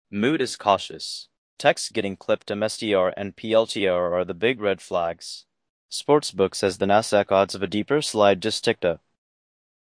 Mood is cautious. Text getting clipped MSTR and PLTR are the big red flags. Sportsbook says the Nasdaq odds of a deeper slide just ticked up.